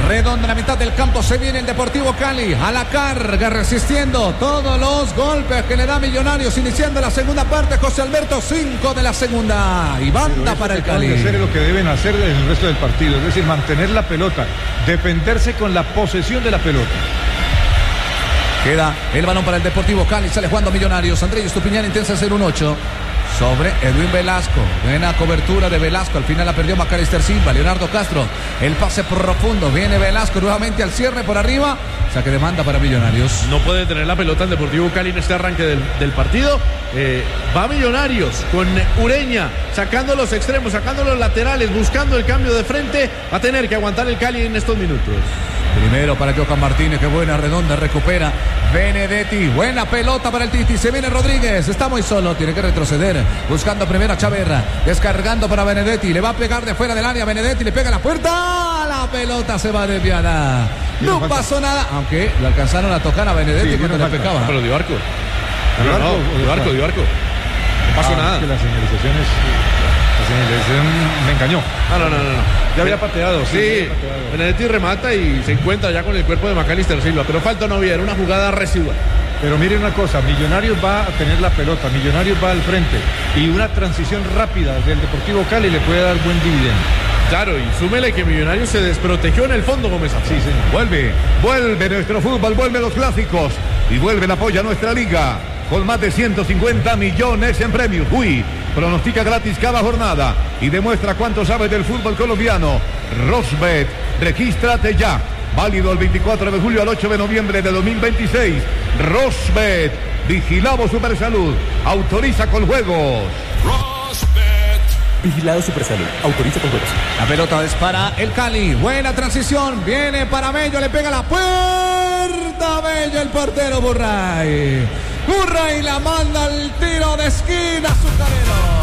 redonda en la mitad del campo. Se viene el Deportivo Cali a la carga, resistiendo todos los golpes que le da Millonarios, iniciando la segunda parte. José Alberto, 5 de la segunda y banda para el Cali. Hacer lo que deben hacer en el resto del partido, es decir, mantener la pelota, defenderse con la posesión de la pelota. Queda el balón para el Deportivo Cali, sale jugando Millonarios. Andrés Estupiñán intenta hacer un 8 sobre Edwin Velasco. Buena cobertura de Velasco. Al final la perdió Macalister Silva. Leonardo Castro. El pase profundo. Viene Velasco nuevamente al cierre por arriba. Saque de banda para Millonarios. No puede tener la pelota el Deportivo Cali en este arranque del partido. Va Millonarios con Ureña, sacando los extremos, sacando los laterales, buscando el cambio de frente. Va a tener que aguantar el Cali en estos minutos. Primero para Johan Martínez, qué buena redonda, recupera Benedetti, buena pelota para el Titi, se viene Rodríguez, está muy solo, tiene que retroceder, buscando primero a Chaverra, descargando para Benedetti, le va a pegar de fuera del área, Benedetti le pega a la puerta, la pelota se va desviada, no pasó nada, aunque le alcanzaron a tocar a Benedetti cuando le pegaba. Pero dio arco. Dio arco. No pasó nada. Es que las señalizaciones... me engañó. No. Ya había pateado. Sí, Benedetti remata y se encuentra ya con el cuerpo de Macalister Silva, pero falta no había, era una jugada residual. Pero miren una cosa, Millonarios va a tener la pelota, Millonarios va al frente y una transición rápida del Deportivo Cali le puede dar buen dividendo. Claro, y súmele que Millonarios se desprotegió en el fondo, Gómez. Sí, señor. Vuelve nuestro fútbol, vuelven los clásicos y vuelve el apoyo a nuestra liga con más de 150 millones en premios. Pronostica gratis cada jornada y demuestra cuánto sabes del fútbol colombiano. Rosbet, regístrate ya. Válido el 24 de julio al 8 de noviembre de 2026. Rosbet, vigilado Supersalud, autoriza con juegos. Rosbet, vigilado Supersalud, autoriza con juegos. La pelota es para el Cali, buena transición, viene para Bello, le pega la puerta, Bello, el portero Burray la manda al tiro de esquina, azucarero.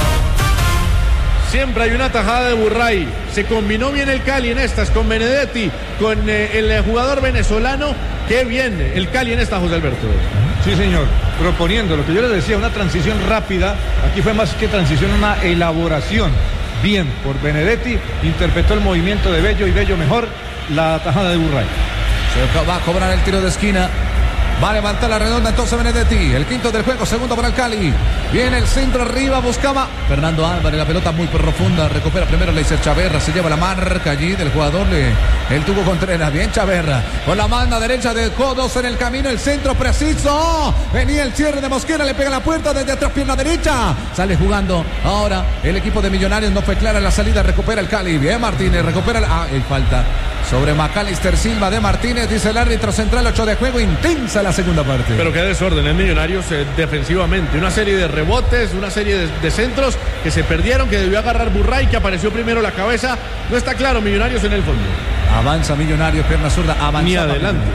Siempre hay una tajada de Burray. Se combinó bien el Cali en estas con Benedetti, con el jugador venezolano. Qué bien el Cali en esta, José Alberto. Sí, señor, proponiendo lo que yo les decía, una transición rápida. Aquí fue más que transición, una elaboración. Bien por Benedetti, interpretó el movimiento de Bello y Bello mejor la tajada de Burray. Se va a cobrar el tiro de esquina. Va a levantar la redonda entonces Benedetti. El quinto del juego, segundo para el Cali. Viene el centro arriba, buscaba Fernando Álvarez. La pelota muy profunda. Recupera primero Leiser Chaverra. Se lleva la marca allí del jugador. El tubo Contreras. Bien Chaverra. Con la manda derecha de codos en el camino. El centro preciso. Venía el cierre de Mosquera. Le pega la puerta desde atrás, pierna derecha. Sale jugando. Ahora el equipo de Millonarios no fue clara la salida. Recupera el Cali. Bien Martínez. Recupera el falta sobre Macalister Silva de Martínez. Dice el árbitro central. 8 de juego. Intensa la segunda parte. Pero qué desorden en Millonarios defensivamente. Una serie de rebotes, una serie de centros que se perdieron, que debió agarrar Burray, que apareció primero la cabeza. No está claro Millonarios en el fondo. Avanza Millonarios, pierna zurda, avanza. Ni adelante.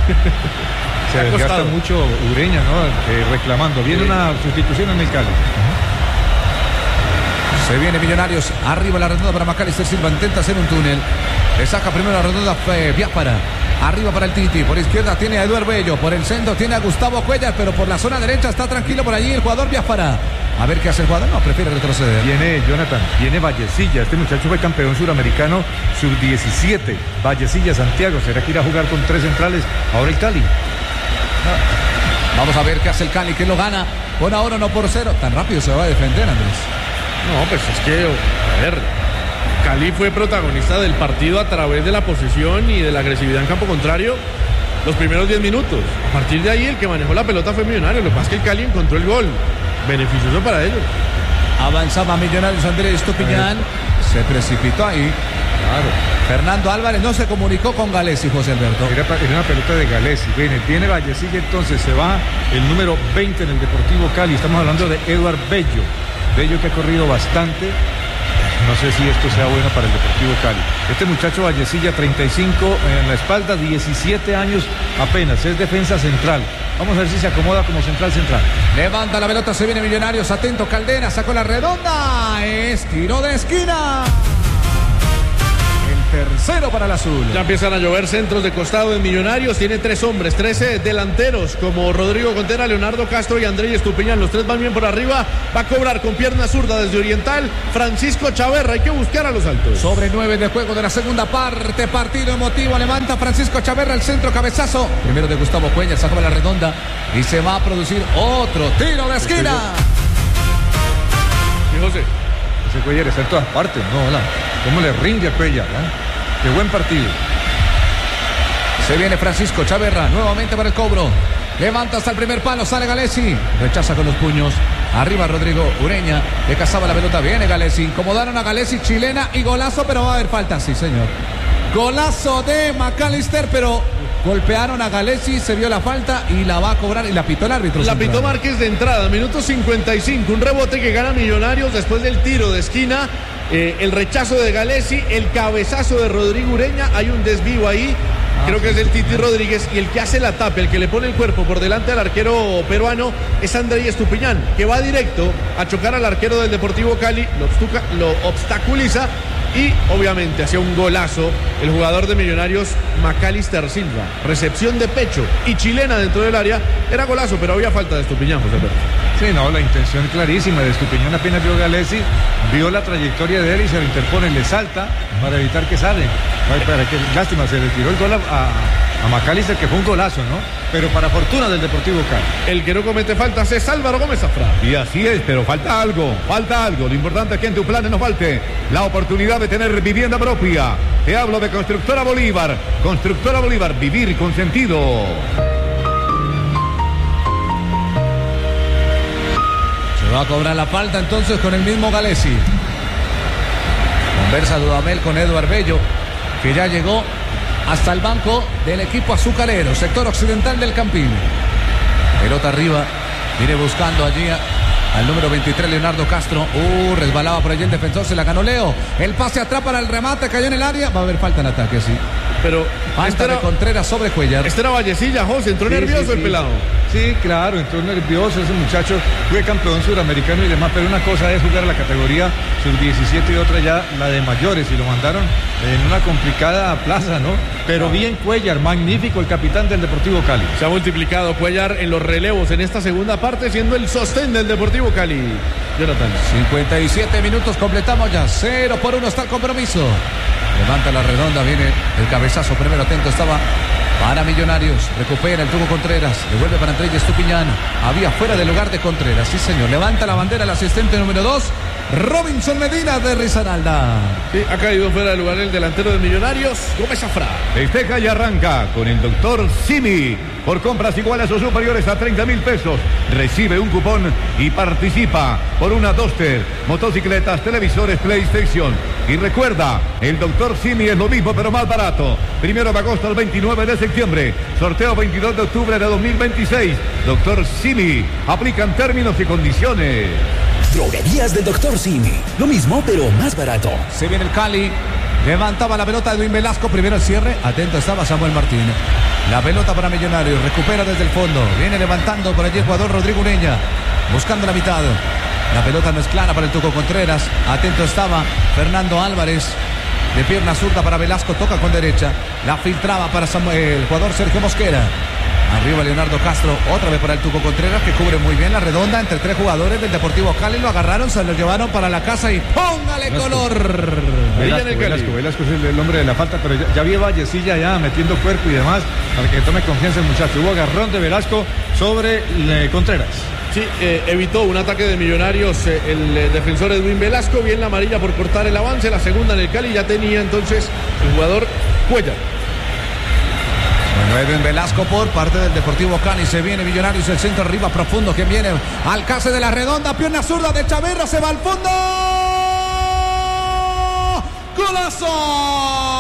Se desgasta mucho Ureña, ¿no? Reclamando. Viene una sustitución en el Cali. Se viene Millonarios, arriba la redonda para Macalister Silva, intenta hacer un túnel. Le saca primero la redonda Biafara. Arriba para el Titi, por izquierda tiene a Eduardo Bello, por el centro tiene a Gustavo Cuellar, pero por la zona derecha está tranquilo por allí el jugador Biafara. A ver qué hace el jugador, no, prefiere retroceder. Viene Vallecilla, este muchacho fue campeón suramericano sub-17. Vallecilla, Santiago, ¿será que irá a jugar con 3 centrales? Ahora el Cali. Vamos a ver qué hace el Cali, que lo gana. Por ahora 1-0. Tan rápido se va a defender, Andrés. No, pues es que, a ver, Cali fue protagonista del partido a través de la posesión y de la agresividad en campo contrario los primeros 10 minutos. A partir de ahí el que manejó la pelota fue Millonarios. Lo que pasa es que el Cali encontró el gol beneficioso para ellos. Avanzaba Millonarios, Andrés Estupiñán se precipitó ahí. Claro. Fernando Álvarez no se comunicó con Galesi, José Alberto. Era una pelota de Galesi. Viene Vallecilla, entonces se va el número 20 en el Deportivo Cali. Estamos hablando de Eduardo Bello. Bello que ha corrido bastante. No sé si esto sea bueno para el Deportivo Cali. Este muchacho Vallecilla, 35 en la espalda, 17 años apenas, es defensa central. Vamos a ver si se acomoda como central. Levanta la pelota, se viene Millonarios, atento Caldera, sacó la redonda, es tiro de esquina. El tercero para el azul. Ya empiezan a llover centros de costado en Millonarios. Tiene 3 hombres, 13 delanteros como Rodrigo Contreras, Leonardo Castro y Andrés Estupiñán. Los 3 van bien por arriba. Va a cobrar con pierna zurda desde Oriental Francisco Chaverra. Hay que buscar a los altos. Sobre 9 de juego de la segunda parte. Partido emotivo. Levanta Francisco Chaverra el centro, cabezazo. Primero de Gustavo Cuellar, sacó la redonda y se va a producir otro tiro de esquina. Y José. Ese Cuellar está en todas partes, ¿no? Hola. ¿Cómo le rinde a Cuellar? Qué buen partido. Se viene Francisco Chaverra nuevamente para el cobro. Levanta hasta el primer palo, sale Galesi. Rechaza con los puños. Arriba Rodrigo Ureña, que cazaba la pelota. Viene Galesi. Incomodaron a Galesi, chilena y golazo, pero va a haber falta. Sí, señor. Golazo de McAllister, pero golpearon a Galesi, se vio la falta y la va a cobrar y la pitó el árbitro. La pitó Márquez de entrada, minuto 55. Un rebote que gana Millonarios después del tiro de esquina. El rechazo de Galesi, el cabezazo de Rodrigo Ureña. Hay un desvío ahí. Creo que es el Titi Rodríguez, y el que hace la tapa, el que le pone el cuerpo por delante al arquero peruano es Andrés Estupiñán, que va directo a chocar al arquero del Deportivo Cali, lo obstaculiza y obviamente hacía un golazo el jugador de Millonarios, McAllister Silva. Recepción de pecho y chilena dentro del área. Era golazo, pero había falta de Estupiñán, José Alberto. Sí, no, la intención clarísima de Estupiñán. Apenas vio Galesi, vio la trayectoria de él y se lo interpone, le salta para evitar que sale. Lástima, se le tiró el gol a McAllister, que fue un golazo, ¿no? Pero para fortuna del Deportivo Cali. El que no comete faltas es Álvaro Gómez Zafra. Y así es, pero falta algo. Lo importante es que en tu plan no falte la oportunidad de tener vivienda propia. Te hablo de Constructora Bolívar. Constructora Bolívar, vivir con sentido. Se va a cobrar la falta entonces con el mismo Galesi. Conversa Dudamel con Eduard Bello, que ya llegó hasta el banco del equipo azucarero, sector occidental del Campín. Pelota arriba, viene buscando allí al número 23, Leonardo Castro. Resbalaba por allí el defensor, se la ganó Leo. El pase atrás para el remate, cayó en el área. Va a haber falta en ataque, sí. Pero falta de Contreras sobre Cuellar. Este era Vallecilla, José, entró nervioso el pelado. Sí, claro, entró nervioso ese muchacho. Fue campeón suramericano y demás, pero una cosa es jugar a la categoría sub-17 y otra ya la de mayores, y lo mandaron en una complicada plaza, ¿no? Pero bien Cuellar, magnífico el capitán del Deportivo Cali. Se ha multiplicado Cuellar en los relevos en esta segunda parte, siendo el sostén del Deportivo Cali. Jonathan. 57 minutos, completamos ya. 0-1 está el compromiso. Levanta la redonda, viene el cabezazo, primero atento estaba para Millonarios, recupera el Tuco Contreras, devuelve para Andrés Estupiñán, había fuera del lugar de Contreras, sí señor, levanta la bandera el asistente número 2, Robinson Medina de Risaralda. Sí, ha caído fuera del lugar el delantero de Millonarios, Gómez Zafra. Festeja y arranca con el doctor Simi. Por compras iguales o superiores a 30.000 pesos, recibe un cupón y participa por una Duster, motocicletas, televisores, PlayStation. Y recuerda, el doctor Simi es lo mismo pero más barato. 1 de agosto al 29 de septiembre. Sorteo 22 de octubre de 2026. Doctor Simi. Aplican términos y condiciones. Droguerías del Dr. Simi. Lo mismo, pero más barato. Se viene el Cali. Levantaba la pelota de Edwin Velasco. Primero el cierre. Atento estaba Samuel Martín. La pelota para Millonarios. Recupera desde el fondo. Viene levantando por allí el jugador Rodrigo Ureña. Buscando la mitad. La pelota no es clara para el Tuco Contreras. Atento estaba Fernando Álvarez. De pierna zurda para Velasco. Toca con derecha. La filtraba para el jugador Sergio Mosquera. Arriba Leonardo Castro, otra vez para el Tuco Contreras, que cubre muy bien la redonda entre 3 jugadores del Deportivo Cali. Lo agarraron, se lo llevaron para la casa y ¡póngale color! Velasco es el hombre de la falta, pero ya vi a Vallecilla ya metiendo cuerpo y demás, para que tome confianza el muchacho. Hubo agarrón de Velasco sobre Contreras. Sí, evitó un ataque de Millonarios el defensor Edwin Velasco. Bien la amarilla por cortar el avance. La segunda en el Cali ya tenía entonces el jugador Cuellar. Bueno, Edwin Velasco por parte del Deportivo Cali. Se viene Millonarios, el centro arriba profundo que viene al case de la redonda. Pierna zurda de Chaverra, se va al fondo. ¡Golazo!